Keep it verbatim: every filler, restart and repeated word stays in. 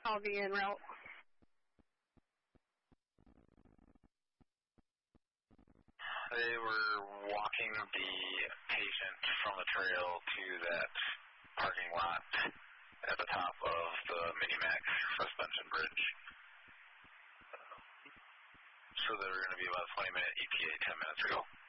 I'll be en route. They were walking the patient from the trail to that parking lot at the top of the Minimax suspension bridge. So they were going to be about a twenty minute E T A ten minutes ago.